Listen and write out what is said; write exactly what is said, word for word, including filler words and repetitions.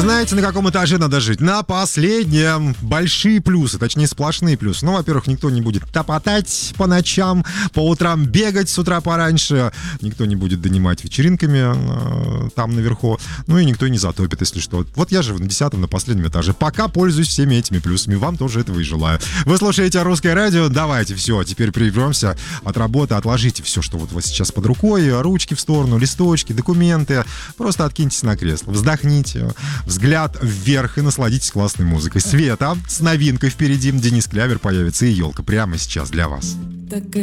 знаете, на каком этаже надо жить? На последнем. Большие плюсы, точнее сплошные плюсы. Ну, во-первых, никто не будет топотать по ночам, по утрам бегать с утра пораньше. Никто не будет донимать вечеринками э, там наверху. Ну и никто не затопит, если что. Вот я живу на десятом, на последнем этаже. Пока пользуюсь всеми этими плюсами. Вам тоже этого и желаю. Вы слушаете «Русское радио». Давайте, все, теперь прервемся от работы. Отложите все, что вот у вас сейчас под рукой. Ручки в сторону, листочки, документы. Просто откиньтесь на кресло, вздохните, взгляд вверх и насладитесь классной музыкой. Света с новинкой впереди. Денис Клявер появится и елка прямо сейчас для вас. Так